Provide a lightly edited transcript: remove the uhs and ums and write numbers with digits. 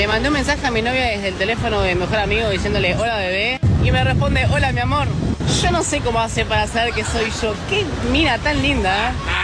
Le mandé un mensaje a mi novia desde el teléfono de mi mejor amigo diciéndole hola bebé. Y me responde hola mi amor. Yo no sé cómo hace para saber que soy yo. Qué mina tan linda, ¿eh?